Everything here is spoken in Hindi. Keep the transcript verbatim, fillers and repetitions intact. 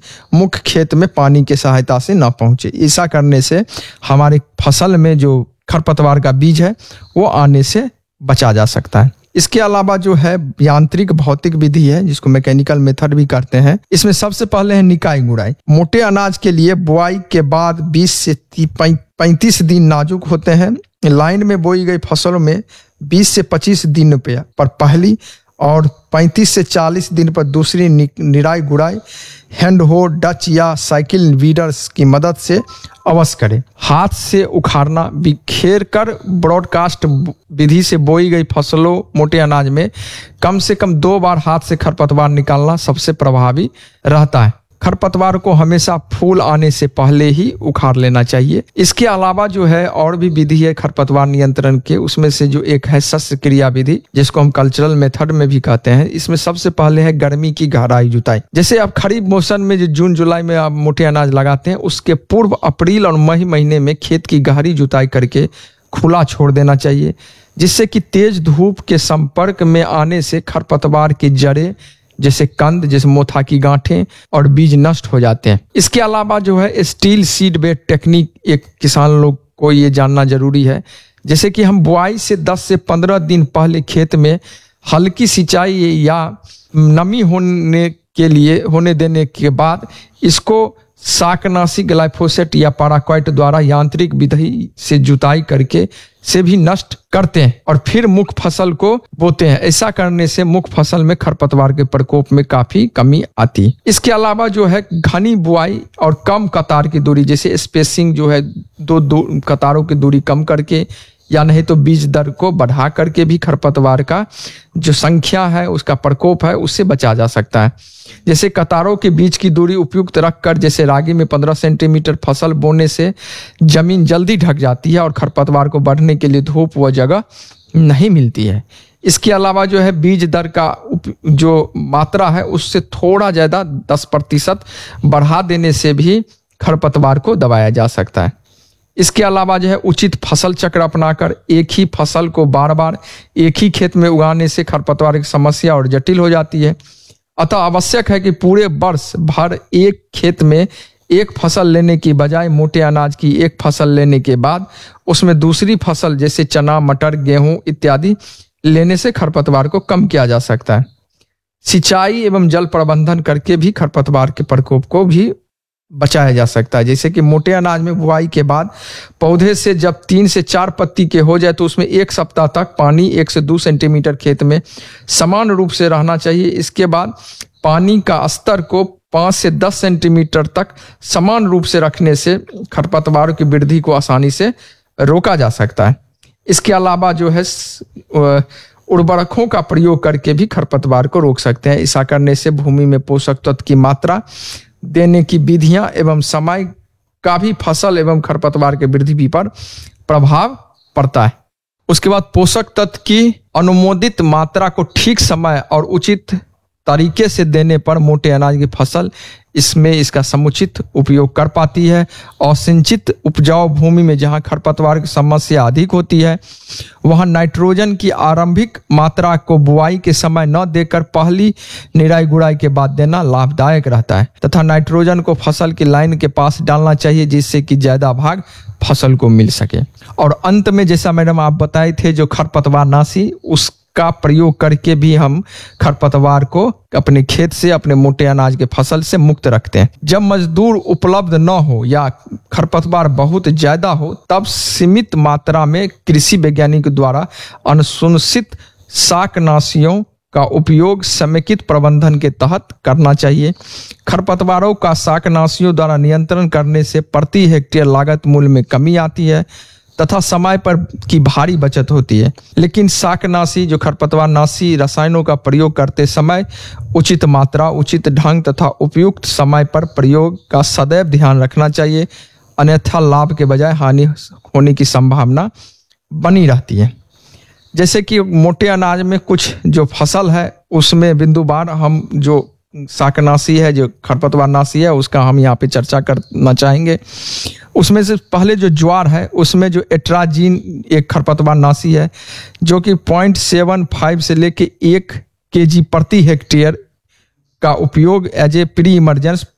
मुख्य खेत में पानी की सहायता से ना पहुंचे। ऐसा करने से हमारे फसल में जो खरपतवार का बीज है वो आने से बचा जा सकता है। इसके अलावा जो है यांत्रिक भौतिक विधि है जिसको मैकेनिकल मेथड भी करते हैं। इसमें सबसे पहले है निकाई गुड़ाई। मोटे अनाज के लिए बुआई के बाद बीस से पैंतीस दिन नाजुक होते हैं। लाइन में बोई गई फसलों में बीस से पच्चीस दिन पर पहली और पैंतीस से चालीस दिन पर दूसरी निराई गुड़ाई हैंड हो, डच या साइकिल वीडर्स की मदद से अवश्य करें। हाथ से उखाड़ना, बिखेर कर ब्रॉडकास्ट विधि से बोई गई फसलों मोटे अनाज में कम से कम दो बार हाथ से खरपतवार निकालना सबसे प्रभावी रहता है। खरपतवार को हमेशा फूल आने से पहले ही उखाड़ लेना चाहिए। इसके अलावा जो है और भी विधि है खरपतवार नियंत्रण के, उसमें से जो एक है शस्य क्रिया विधि जिसको हम कल्चरल मेथड में भी कहते हैं। इसमें सबसे पहले है गर्मी की गहराई जुताई। जैसे आप खरीफ मौसम में जो जून जुलाई में आप मोटे अनाज लगाते हैं उसके पूर्व अप्रैल और मई महीने में खेत की गहरी जुताई करके खुला छोड़ देना चाहिए, जिससे कि तेज धूप के संपर्क में आने से खरपतवार की जड़ें जैसे कंद, जैसे मोथा की गांठें और बीज नष्ट हो जाते हैं। इसके अलावा जो है स्टील सीड बेड टेक्निक एक किसान लोग को ये जानना जरूरी है। जैसे कि हम बुआई से दस से पंद्रह दिन पहले खेत में हल्की सिंचाई या नमी होने के लिए होने देने के बाद इसको शाकनाशी ग्लाइफोसेट या पैराक्वाइट द्वारा यांत्रिक विधि से जुताई करके से भी नष्ट करते हैं और फिर मुख्य फसल को बोते हैं। ऐसा करने से मुख्य फसल में खरपतवार के प्रकोप में काफी कमी आती है। इसके अलावा जो है घनी बुआई और कम कतार की दूरी, जैसे स्पेसिंग जो है दो दो कतारों की दूरी कम करके या नहीं तो बीज दर को बढ़ा करके भी खरपतवार का जो संख्या है उसका प्रकोप है उससे बचा जा सकता है। जैसे कतारों के बीच की दूरी उपयुक्त रखकर, जैसे रागी में पंद्रह सेंटीमीटर फसल बोने से जमीन जल्दी ढक जाती है और खरपतवार को बढ़ने के लिए धूप व जगह नहीं मिलती है। इसके अलावा जो है बीज दर का जो मात्रा है उससे थोड़ा ज़्यादा दस प्रतिशत बढ़ा देने से भी खरपतवार को दबाया जा सकता है। इसके अलावा जो है उचित फसल चक्र अपनाकर एक ही फसल को बार बार एक ही खेत में उगाने से खरपतवार की समस्या और जटिल हो जाती है। अतः आवश्यक है कि पूरे वर्ष भर एक खेत में एक फसल लेने की बजाय मोटे अनाज की एक फसल लेने के बाद उसमें दूसरी फसल जैसे चना, मटर, गेहूं इत्यादि लेने से खरपतवार को कम किया जा सकता है। सिंचाई एवं जल प्रबंधन करके भी खरपतवार के प्रकोप को भी बचाया जा सकता है। जैसे कि मोटे अनाज में बुआई के बाद पौधे से जब तीन से चार पत्ती के हो जाए तो उसमें एक सप्ताह तक पानी एक से दो सेंटीमीटर खेत में समान रूप से रहना चाहिए। इसके बाद पानी का स्तर को पाँच से दस सेंटीमीटर तक समान रूप से रखने से खरपतवार की वृद्धि को आसानी से रोका जा सकता है। इसके अलावा जो है उर्वरकों का प्रयोग करके भी खरपतवार को रोक सकते हैं। ऐसा करने से भूमि में पोषक तत्व की मात्रा देने की विधियां एवं समय का भी फसल एवं खरपतवार के वृद्धि पर प्रभाव पड़ता है। उसके बाद पोषक तत्व की अनुमोदित मात्रा को ठीक समय और उचित तरीके से देने पर मोटे अनाज की फसल इसमें इसका समुचित उपयोग कर पाती है। और सिंचित उपजाऊ भूमि में जहां खरपतवार की समस्या अधिक होती है वहां नाइट्रोजन की आरंभिक मात्रा को बुआई के समय न देकर पहली निराई गुड़ाई के बाद देना लाभदायक रहता है तथा नाइट्रोजन को फसल की लाइन के पास डालना चाहिए जिससे कि ज्यादा भाग फसल को मिल सके। और अंत में जैसा मैडम आप बताए थे जो खरपतवार नाशी उस का प्रयोग करके भी हम खरपतवार को अपने खेत से अपने मोटे अनाज के फसल से मुक्त रखते हैं। जब मजदूर उपलब्ध न हो या खरपतवार बहुत ज्यादा हो तब सीमित मात्रा में कृषि वैज्ञानिक द्वारा अनुशंसित शाकनाशियों का उपयोग समेकित प्रबंधन के तहत करना चाहिए। खरपतवारों का शाकनाशियों द्वारा नियंत्रण करने से प्रति हेक्टेयर लागत मूल्य में कमी आती है तथा समय पर की भारी बचत होती है। लेकिन शाकनाशी जो खरपतवार नाशी रसायनों का प्रयोग करते समय उचित मात्रा, उचित ढंग तथा उपयुक्त समय पर प्रयोग का सदैव ध्यान रखना चाहिए, अन्यथा लाभ के बजाय हानि होने की संभावना बनी रहती है। जैसे कि मोटे अनाज में कुछ जो फसल है उसमें बिंदुवार हम जो शाकनाशी है जो खरपतवार नाशी है उसका हम यहाँ पे चर्चा करना चाहेंगे। उसमें से पहले जो ज्वार है उसमें जो एट्राजीन एक खरपतवार नाशी है जो कि पॉइंट सेवन फाइव से लेके एक के जी प्रति हेक्टेयर का उपयोग एज ए प्री इमरजेंस